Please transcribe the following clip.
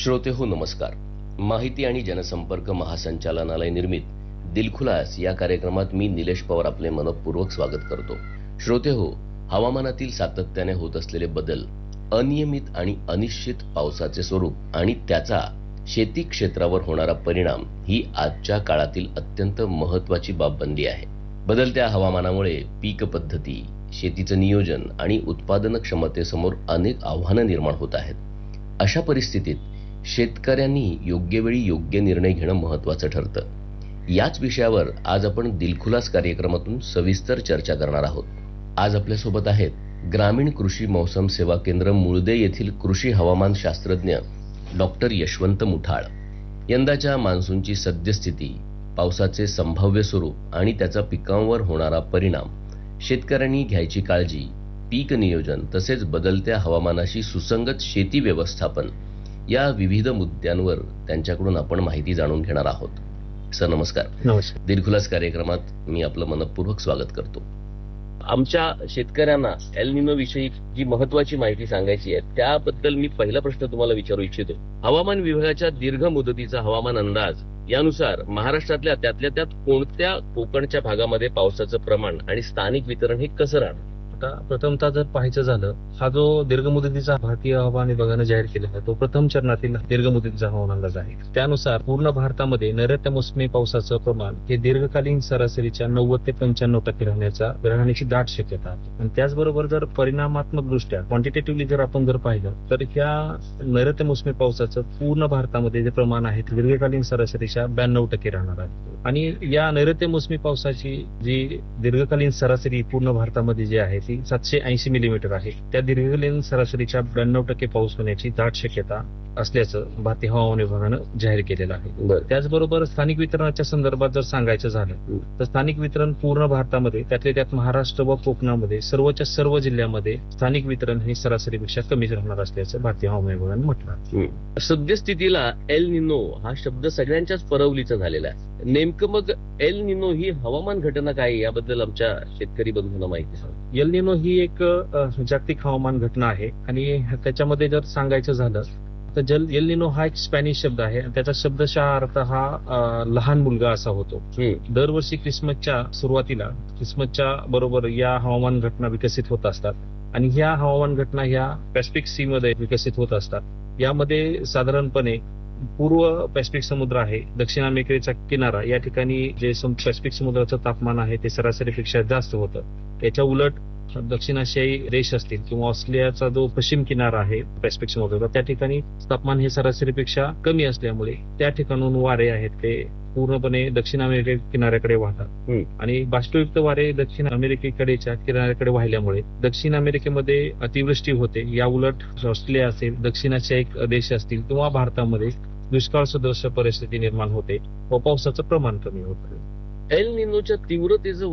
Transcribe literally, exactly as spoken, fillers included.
श्रोते हो नमस्कार. माहिती आणि जनसंपर्क महासंचालनालय निर्मित दिलखुलास या कार्यक्रमात मी निलेश पवार आपले मनपूर्वक स्वागत करतो. श्रोते हो, हवामानातील सातत्याने होत असलेले बदल, अनियमित आणि अनिश्चित पावसाचे स्वरूप आणि त्याचा शेती क्षेत्रावर होणारा परिणाम ही आजच्या काळातील अत्यंत महत्त्वाची बाब बनली आहे. बदलत्या हवामानामुळे पीक पद्धती, शेतीचं नियोजन आणि उत्पादन क्षमतेसमोर अनेक आव्हानं निर्माण होत आहेत. अशा परिस्थितीत शेतकऱ्यांनी योग्य वेळी योग्य निर्णय घेणं महत्त्वाचं ठरतं. याच विषयावर आज आपण दिलखुलास कार्यक्रमातून सविस्तर चर्चा करणार आहोत. आज आपल्यासोबत आहेत ग्रामीण कृषी मौसम सेवा केंद्र मुळदे येथील कृषी हवामान शास्त्रज्ञ डॉक्टर यशवंत मुठाळ. यंदाच्या मान्सूनची सद्यस्थिती, पावसाचे संभाव्य स्वरूप आणि त्याचा पिकांवर होणारा परिणाम, शेतकऱ्यांनी घ्यायची काळजी, पीक नियोजन तसेच बदलत्या हवामानाशी सुसंगत शेती व्यवस्थापन या विविध मुद्द्यांवर त्यांच्याकडून आपण माहिती जाणून घेणार आहोत. सर नमस्कार. नमस्कार. दिलखुलास कार्यक्रमात मी आपलं मनपूर्वक स्वागत करतो. आमच्या शेतकऱ्यांना एल निनो विषयी जी महत्वाची माहिती सांगायची आहे त्याबद्दल मी पहिला प्रश्न तुम्हाला विचारू इच्छितो. हवामान विभागाच्या दीर्घ मुदतीचा हवामान अंदाज यानुसार महाराष्ट्रातल्या त्यातल्या त्यात कोणत्या कोकणच्या भागामध्ये पावसाचं प्रमाण आणि स्थानिक वितरण हे कसं राहणार? आता प्रथमतः जर पाहायचं झालं, हा जो दीर्घ मुदतीचा भारतीय हवामान विभागाने जाहीर केलेला तो प्रथम चरणातील दीर्घ मुदतीचा हवामान अंदाज आहे. त्यानुसार पूर्ण भारतामध्ये नैऋत्य मोसमी पावसाचं प्रमाण हे दीर्घकालीन सरासरीच्या नव्वद ते पंच्याण्णव टक्के राहण्याचा राहण्याची दाट शक्यता आहे. आणि त्याचबरोबर जर परिणामात्मक दृष्ट्या क्वांटिटेटिव्हली जर आपण जर पाहिलं तर ह्या नैऋत्य मोसमी पावसाचं पूर्ण भारतामध्ये जे प्रमाण आहे ते दीर्घकालीन सरासरीच्या ब्याण्णव टक्के राहणार आहे. आणि या नैऋत्य मोसमी पावसाची जी दीर्घकालीन सरासरी पूर्ण भारतामध्ये जी आहे ती सातशे ऐंशी मिलीमीटर आहे. त्या दीर्घकालीन सरासरीच्या ब्याण्णव टक्के पाऊस होण्याची दाट शक्यता असल्याचं भारतीय हवामान विभागानं जाहीर केलेलं आहे. त्याचबरोबर स्थानिक वितरणाच्या संदर्भात जर सांगायचं झालं तर स्थानिक वितरण पूर्ण भारतामध्ये त्यातल्या त्यात महाराष्ट्र व कोकणामध्ये सर्वच्या सर्व जिल्ह्यामध्ये स्थानिक वितरण हे सरासरीपेक्षा कमीच राहणार असल्याचं भारतीय हवामान विभागानं म्हटलं आहे. सद्यस्थितीला एल निनो हा शब्द सगळ्यांच्याच परवलीचा झालेला आहे. नेमकं मग एल निनो ही हवामान घटना काय याबद्दल आमच्या शेतकरी बंधूंना माहिती सांग. एल निनो ही एक जागतिक हवामान घटना आहे आणि त्याच्यामध्ये जर सांगायचं झालं तर जल एल निनो हा एक स्पॅनिश शब्द आहे. त्याचा शब्दशः अर्थ हा लहान मुलगा असा होतो. दरवर्षी ख्रिसमसच्या सुरुवातीला ख्रिसमसच्या बरोबर या हवामान घटना विकसित होत असतात आणि ह्या हवामान घटना ह्या पॅसिफिक सी मध्ये विकसित होत असतात. यामध्ये साधारणपणे पूर्व पॅसिफिक समुद्र आहे, दक्षिण अमेरिकेचा किनारा, या ठिकाणी जे पॅसिफिक समुद्राचं तापमान आहे ते सरासरीपेक्षा जास्त होतं. त्याच्या उलट दक्षिण आशियाई देश असतील किंवा ऑस्ट्रेलियाचा जो पश्चिम किनारा आहे पॅसिफिक समुद्राचा त्या ठिकाणी तापमान हे सरासरीपेक्षा कमी असल्यामुळे त्या ठिकाणून वारे आहेत ते पूर्णपणे दक्षिण अमेरिके किनाऱ्याकडे वाहतात आणि बाष्पयुक्त वारे दक्षिण अमेरिकेकडेच्या किनाऱ्याकडे वाहिल्यामुळे दक्षिण अमेरिकेमध्ये अतिवृष्टी होते. या उलट ऑस्ट्रेलिया असेल, दक्षिण आशियाई देश असतील किंवा भारतामध्ये दुष्काळ सदृश परिस्थिती निर्माण होते व पावसाचं प्रमाण कमी होतं. एल निनोच्या तीव्रतेचं